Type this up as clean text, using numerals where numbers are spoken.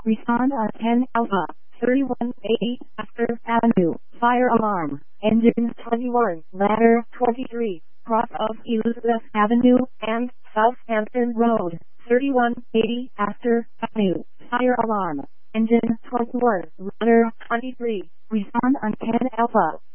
Respond on 10 Alpha, 3180 Astor Avenue, fire alarm, engine 21, ladder 23, cross of Elizabeth Avenue and Southampton Road, 3180 Astor Avenue, fire alarm, engine 21, ladder 23, respond on 10 Alpha.